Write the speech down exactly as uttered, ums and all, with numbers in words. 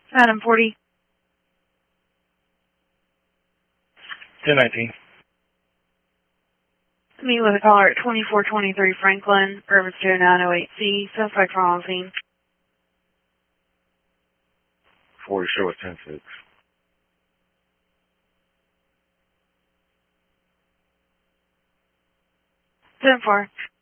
Adam forty. ten nineteen. Meet with a caller at twenty-four twenty-three Franklin, Urban Studio nine oh eight C, suspect on scene. forty show at ten six. ten four.